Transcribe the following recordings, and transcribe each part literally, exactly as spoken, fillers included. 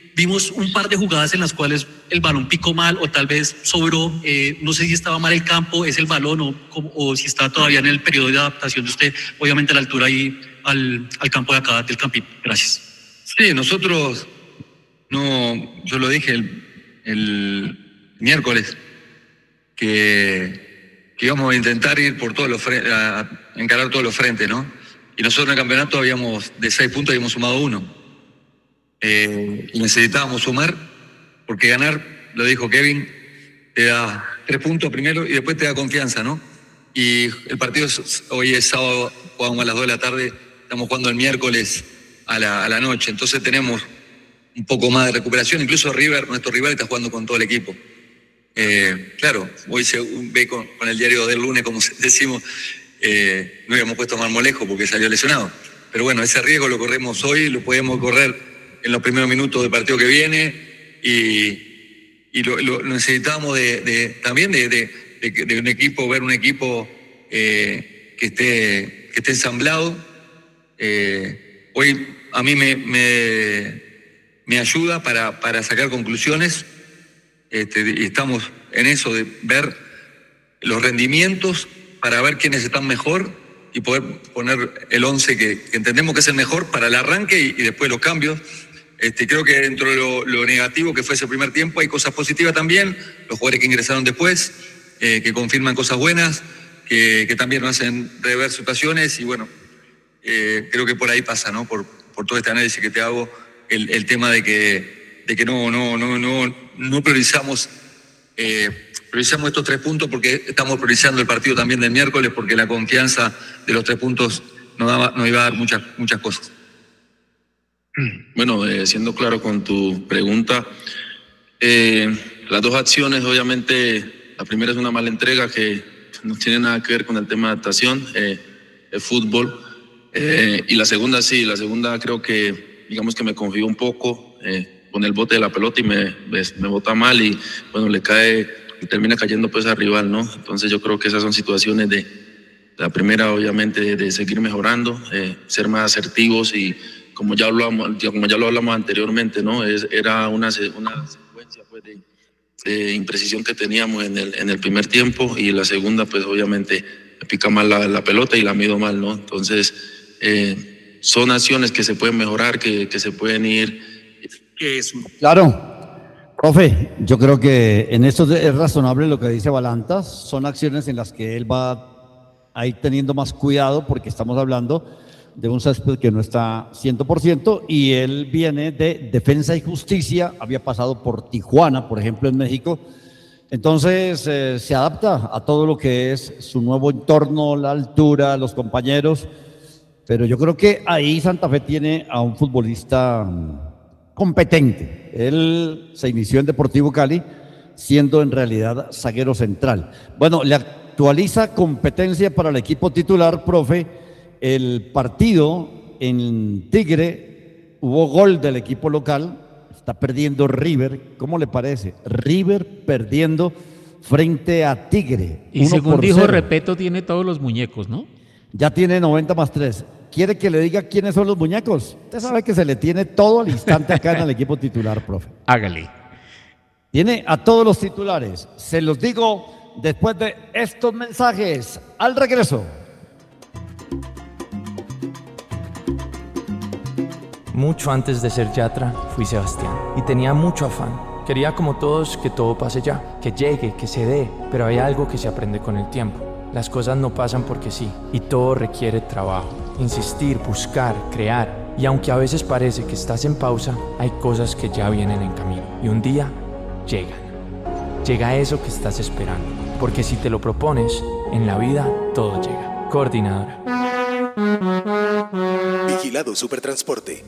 vimos un par de jugadas en las cuales el balón picó mal o tal vez sobró. Eh, no sé si estaba mal el campo, es el balón o, o si está todavía en el periodo de adaptación de usted, obviamente a la altura ahí al, al campo de acá del Campín. Gracias. Sí, nosotros, no, yo lo dije el, el miércoles, que, que íbamos a intentar ir por todos los frentes, a encarar todos los frentes, ¿no? Y nosotros en el campeonato habíamos, de seis puntos habíamos sumado uno. Eh, y necesitábamos sumar, porque ganar, lo dijo Kevin, te da tres puntos primero y después te da confianza, ¿no? Y el partido es, hoy es sábado, jugamos a las dos de la tarde, estamos jugando el miércoles a la, a la noche, entonces tenemos un poco más de recuperación. Incluso River, nuestro rival, está jugando con todo el equipo. Eh, claro, hoy se ve con, con el diario del lunes, como decimos, eh, no habíamos puesto a Marmolejo porque salió lesionado. Pero bueno, ese riesgo lo corremos hoy, lo podemos correr en los primeros minutos del partido que viene y, y lo, lo necesitamos de, de, también de, de, de, de un equipo, ver un equipo eh, que, esté, que esté ensamblado. Eh, hoy a mí me, me, me ayuda para, para sacar conclusiones. Este, y estamos en eso de ver los rendimientos para ver quiénes están mejor y poder poner el once que, que entendemos que es el mejor para el arranque y, y después los cambios. Este, creo que dentro de lo, lo negativo que fue ese primer tiempo hay cosas positivas también, los jugadores que ingresaron después, eh, que confirman cosas buenas, que, que también nos hacen rever situaciones y bueno, eh, creo que por ahí pasa, ¿no? Por, por todo este análisis que te hago, el, el tema de que de que no, no, no, no, no priorizamos, eh, priorizamos estos tres puntos porque estamos priorizando el partido también del miércoles, porque la confianza de los tres puntos nos, daba, nos iba a dar muchas, muchas cosas. Bueno, eh, siendo claro con tu pregunta, eh, las dos acciones, obviamente, la primera es una mala entrega que no tiene nada que ver con el tema de adaptación, eh, el fútbol, eh, y la segunda sí, la segunda creo que, digamos que me confío un poco, eh, con el bote de la pelota y me, me, me bota mal y bueno, le cae y termina cayendo pues al rival, ¿no? Entonces yo creo que esas son situaciones de, la primera obviamente de, de seguir mejorando, eh, ser más asertivos y como ya hablamos, como ya lo hablamos anteriormente, ¿no? Es, era una, una secuencia pues de, de imprecisión que teníamos en el, en el primer tiempo y la segunda pues obviamente me pica mal la, la pelota y la mido mal, ¿no? Entonces eh, son acciones que se pueden mejorar, que, que se pueden ir. Es... Claro, profe, yo creo que en esto es razonable lo que dice Balantas, son acciones en las que él va a ir teniendo más cuidado porque estamos hablando de un césped que no está cien por ciento y él viene de Defensa y Justicia, había pasado por Tijuana, por ejemplo, en México, entonces eh, se adapta a todo lo que es su nuevo entorno, la altura, los compañeros, pero yo creo que ahí Santa Fe tiene a un futbolista competente. Él se inició en Deportivo Cali siendo en realidad zaguero central. Bueno, le actualiza competencia para el equipo titular, profe. El partido en Tigre hubo gol del equipo local, está perdiendo River. ¿Cómo le parece? River perdiendo frente a Tigre. Y según dijo Repeto, tiene todos los muñecos, ¿no? Ya tiene noventa más tres. ¿Quiere que le diga quiénes son los muñecos? Usted sabe que se le tiene todo al instante acá en el equipo titular, profe. Hágale. Tiene a todos los titulares. Se los digo después de estos mensajes. Al regreso. Mucho antes de ser Yatra, fui Sebastián. Y tenía mucho afán. Quería, como todos, que todo pase ya. Que llegue, que se dé. Pero hay algo que se aprende con el tiempo. Las cosas no pasan porque sí, y todo requiere trabajo, insistir, buscar, crear. Y aunque a veces parece que estás en pausa, hay cosas que ya vienen en camino. Y un día, llegan. Llega eso que estás esperando. Porque si te lo propones, en la vida todo llega. Coordinadora. Vigilado Supertransporte.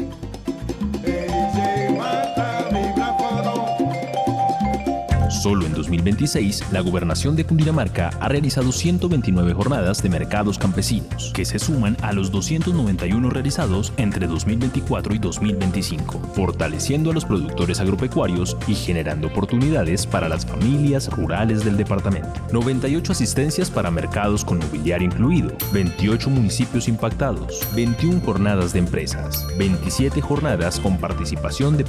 Solo en dos mil veintiséis, la Gobernación de Cundinamarca ha realizado ciento veintinueve jornadas de mercados campesinos, que se suman a los doscientos noventa y uno realizados entre dos mil veinticuatro y dos mil veinticinco, fortaleciendo a los productores agropecuarios y generando oportunidades para las familias rurales del departamento. noventa y ocho asistencias para mercados con mobiliario incluido, veintiocho municipios impactados, veintiuna jornadas de empresas, veintisiete jornadas con participación de